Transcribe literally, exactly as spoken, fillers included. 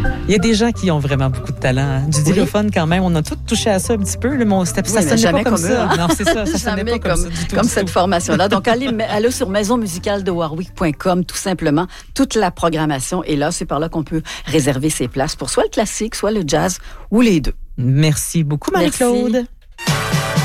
Il y a des gens qui ont vraiment beaucoup de talent. Hein. Du xylophone, oui. Quand même, on a tous touché à ça un petit peu. Là, mais on, ça oui, ne sonnait pas comme eux, ça. Hein? Non, c'est ça. Ça sonnait pas comme, comme ça du tout. Comme du cette tout. formation-là. Donc, allez, allez sur maison musicale de warwick point com, tout simplement. Toute la programmation est là. C'est par là qu'on peut réserver ses places pour soit le classique, soit le jazz ou les deux. Merci beaucoup, Marie-Claude. Merci.